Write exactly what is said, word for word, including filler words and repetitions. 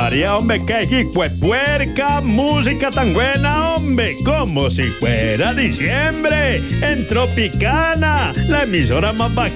María, hombre, qué puerca música tan buena, hombre, como si fuera diciembre, en Tropicana, la emisora más bacana